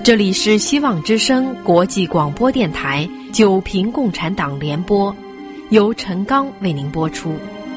这里是希望之声国际广播电台九平共产党联播，由陈刚为您播出。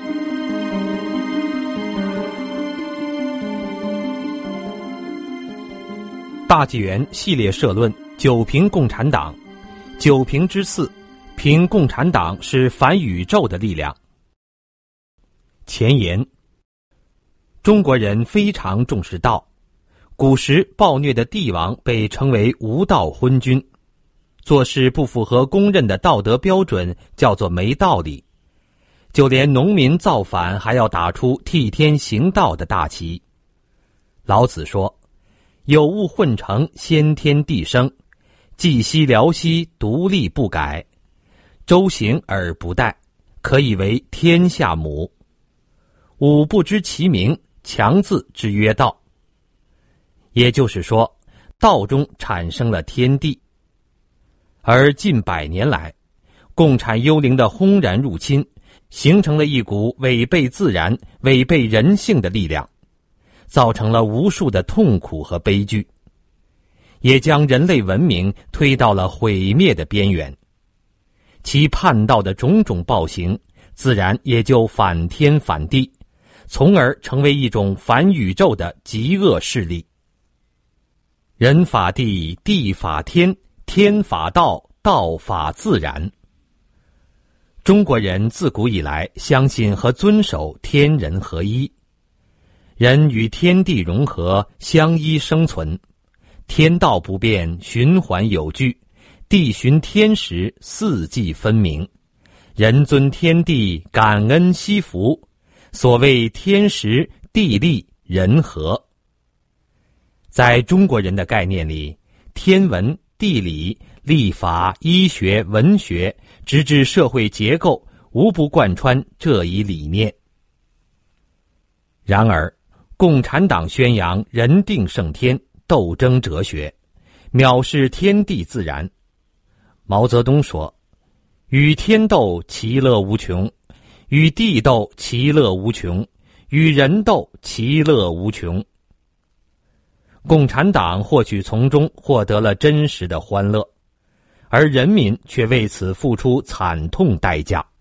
大纪元系列社论：九平共产党。九平之四，平共产党是反宇宙的力量。前言：中国人非常重视道。古时暴虐的帝王被称为无道昏君，做事不符合公认的道德标准叫做没道理。就连农民造反还要打出替天行道的大旗。老子说：有物混成，先天地生，寂兮寥兮，独立不改，周行而不殆，可以为天下母。吾不知其名，强字之曰道。也就是说，道中产生了天地。而近100年来，共产幽灵的轰然入侵，形成了一股违背自然、违背人性的力量，造成了无数的痛苦和悲剧，也将人类文明推到了毁灭的边缘。其叛道的种种暴行，自然也就反天反地，从而成为一种反宇宙的极恶势力。人法地，地法天，天法道，道法自然。中国人自古以来相信和遵守天人合一，人与天地融合，相依生存，天道不变，循环有据，地循天时，四季分明，人尊天地，感恩惜福，所谓天时地利人和。在中国人的概念里，天文、地理、历法、医学、文学，直至社会结构，无不贯穿这一理念。然而，共产党宣扬人定胜天、斗争哲学，藐视天地自然。毛泽东说：与天斗，其乐无穷；与地斗，其乐无穷；与人斗，其乐无穷。共产党或许从中获得了真实的欢乐，而人民却为此付出惨痛代价。